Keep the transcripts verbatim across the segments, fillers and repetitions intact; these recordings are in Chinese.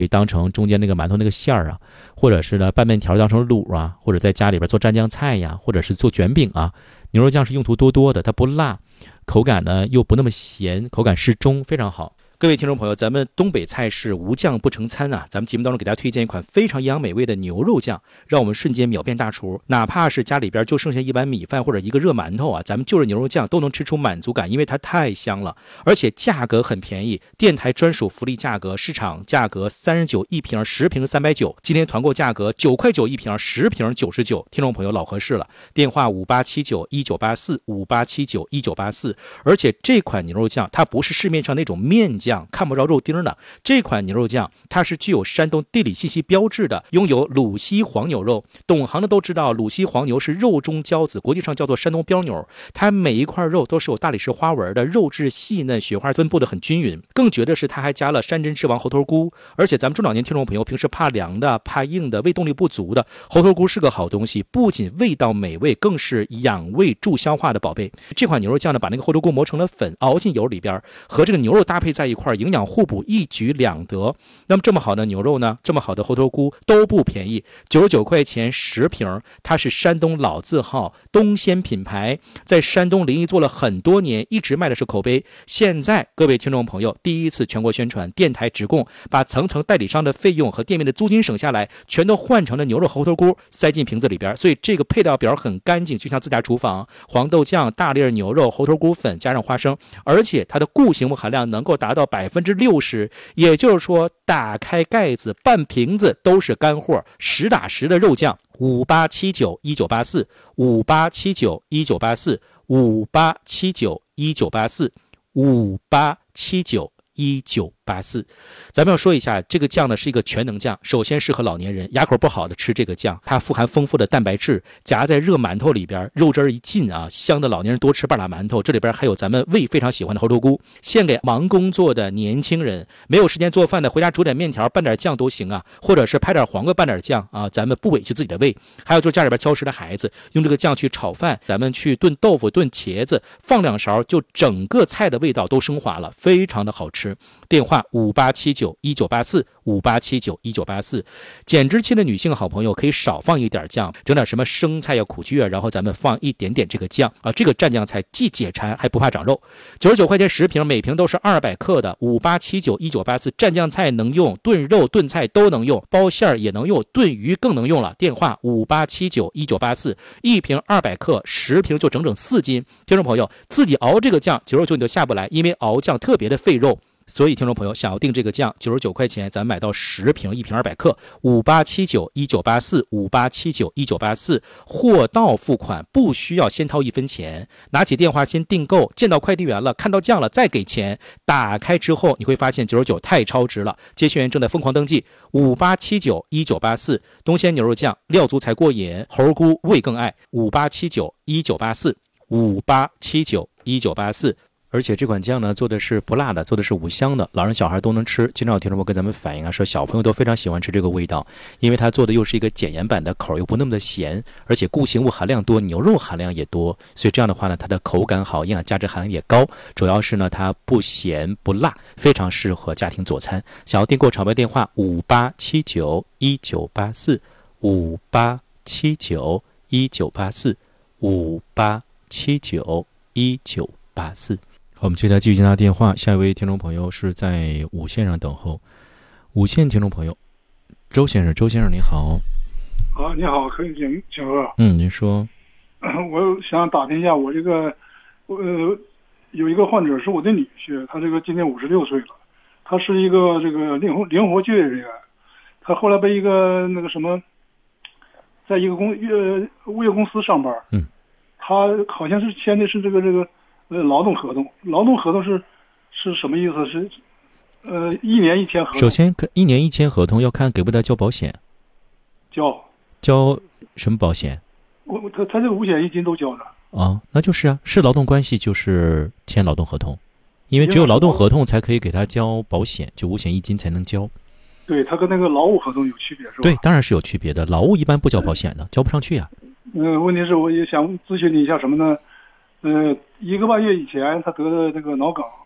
可以当成中间那个馒头那个馅儿啊，或者是呢拌面条当成卤啊，或者在家里边做蘸酱菜呀，或者是做卷饼啊。牛肉酱是用途多多的，它不辣，口感呢又不那么咸，口感适中，非常好。各位听众朋友，咱们东北菜是无酱不成餐啊！咱们节目当中给大家推荐一款非常营养美味的牛肉酱，让我们瞬间秒变大厨。哪怕是家里边就剩下一碗米饭或者一个热馒头啊，咱们就着牛肉酱都能吃出满足感，因为它太香了，而且价格很便宜，电台专属福利价格，市场价格三十九一瓶，十瓶三百九，今天团购价格九块九一瓶，十瓶九十九。听众朋友老合适了，电话五八七九一九八四五八七九一九八四。而且这款牛肉酱它不是市面上那种面酱。看不着肉丁的这款牛肉酱，它是具有山东地理信息标志的，拥有鲁西黄牛肉。懂行的都知道，鲁西黄牛是肉中骄子，国际上叫做山东标牛。它每一块肉都是有大理石花纹的，肉质细嫩，雪花分布的很均匀。更绝的是，它还加了山珍之王猴头菇。而且咱们中老年听众朋友平时怕凉的、怕硬的、胃动力不足的，猴头菇是个好东西，不仅味道美味，更是养胃助消化的宝贝。这款牛肉酱呢，把那个猴头菇磨成了粉，熬进油里边，和这个牛肉搭配在一块，营养互补，一举两得。那么这么好的牛肉呢，这么好的猴头菇都不便宜，九十九块钱十瓶。它是山东老字号东鲜品牌，在山东临沂做了很多年，一直卖的是口碑。现在各位听众朋友第一次全国宣传，电台直供，把层层代理商的费用和店面的租金省下来，全都换成了牛肉猴头菇，塞进瓶子里边。所以这个配料表很干净，就像自家厨房。黄豆酱、大粒牛肉、猴头菇粉加上花生，而且它的固形物含量能够达到百分之六十，也就是说打开盖子半瓶子都是干货，实打实的肉酱。五八七九一九八四五八七九一九八四五八七九一九八四五八七九一九八四。咱们要说一下，这个酱呢是一个全能酱，首先适合老年人，牙口不好的吃这个酱，它富含丰富的蛋白质，夹在热馒头里边，肉汁一进啊，香的老年人多吃半拉馒头。这里边还有咱们胃非常喜欢的猴头菇，献给忙工作的年轻人，没有时间做饭的，回家煮点面条拌点酱都行啊，或者是拍点黄瓜拌点酱啊，咱们不委屈自己的胃。还有就是家里边挑食的孩子，用这个酱去炒饭，咱们去炖豆腐、炖茄子，放两勺，就整个菜的味道都升华了，非常的好吃。电话五八七九一九八四五八七九一九八四。减脂期的女性好朋友可以少放一点酱，整点什么生菜呀、苦苣啊，然后咱们放一点点这个酱啊，这个蘸酱菜既解馋还不怕长肉。九十九块钱十瓶，每瓶都是二百克的。五八七九一九八四，蘸酱菜能用，炖肉炖菜都能用，包馅儿也能用，炖鱼更能用了。电话五八七九一九八四，一瓶二百克，十瓶就整整四斤。听众朋友自己熬这个酱，九十九你都下不来，因为熬酱特别的费肉。所以听众朋友想要订这个酱，九十九块钱咱买到十瓶，一瓶二百克。五八七九一九八四五八七九一九八四，货到付款，不需要先掏一分钱，拿起电话先订购，见到快递员了，看到酱了再给钱。打开之后你会发现九十九太超值了，接线员正在疯狂登记。五八七九一九八四，东鲜牛肉酱，料足才过瘾，猴菇味更爱。五八七九一九八四五八七九一九八四。而且这款酱呢做的是不辣的，做的是五香的，老人小孩都能吃。经常有听众朋友跟咱们反映啊，说小朋友都非常喜欢吃这个味道，因为它做的又是一个减盐版的，口又不那么的咸，而且固形物含量多，牛肉含量也多，所以这样的话呢，它的口感好，营养价值含量也高，主要是呢它不咸不辣，非常适合家庭佐餐。想要订购炒卖电话五八七九一九八四五八七九一九八四五八七九一九八四。我们接下来继续接他电话，下一位听众朋友是在五线上等候。五线听众朋友，周先生，周先生您好。 啊，你好，可以请请说。 嗯，您说。 我想打听一下，我这个呃有一个患者是我的女婿，他这个今年五十六岁了，他是一个这个灵活灵活就业人员，他后来被一个那个什么，在一个公呃物业公司上班。 嗯。 他好像是签的是这个这个。呃，劳动合同，劳动合同是是什么意思？是呃，一年一签合同。 首先，一年一签合同要看给不给他交保险。 交交什么保险？ 我他他这个五险一金都交的。 啊，那就是啊，是劳动关系就是签劳动合同，因为只有劳动合同才可以给他交保险，就五险一金才能交。 对，他跟那个劳务合同有区别是吧？ 对，当然是有区别的。劳务一般不交保险的，交不上去呀、啊。 嗯、呃，问题是我也想咨询你一下什么呢？呃，一个半月以前他得的那个脑梗，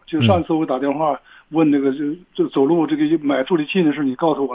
就上次我打电话问那个就就走路这个买助力器的事，你告诉我